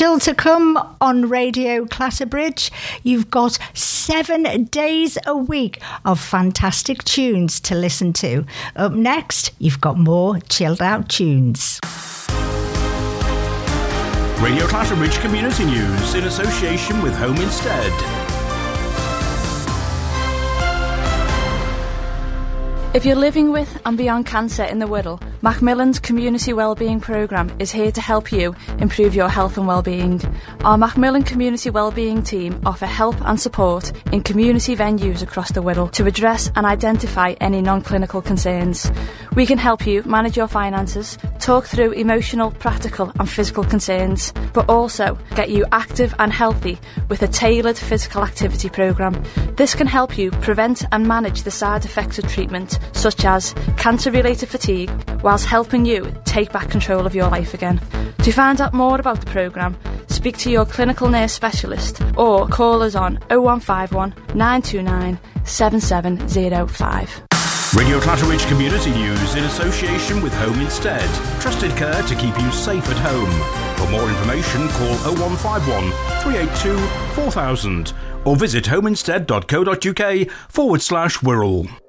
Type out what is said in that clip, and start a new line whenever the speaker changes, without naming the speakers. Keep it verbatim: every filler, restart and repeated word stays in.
Still to come on Radio Clatterbridge, you've got seven days a week of fantastic tunes to listen to. Up next, you've got more chilled out tunes.
Radio Clatterbridge Community News in association with Home Instead.
If you're living with and beyond cancer in the Wirral, Macmillan's Community Wellbeing Programme is here to help you improve your health and wellbeing. Our Macmillan Community Wellbeing team offer help and support in community venues across the Wirral to address and identify any non-clinical concerns. We can help you manage your finances, talk through emotional, practical and physical concerns, but also get you active and healthy with a tailored physical activity programme. This can help you prevent and manage the side effects of treatment, such as cancer-related fatigue, whilst helping you take back control of your life again. To find out more about the programme, speak to your clinical nurse specialist or call us on oh one five one, nine two nine, seven seven oh five.
Radio Clatterbridge Community News in association with Home Instead. Trusted care to keep you safe at home. For more information, call oh one five one, three eight two, four thousand or visit homeinstead.co.uk forward slash Wirral.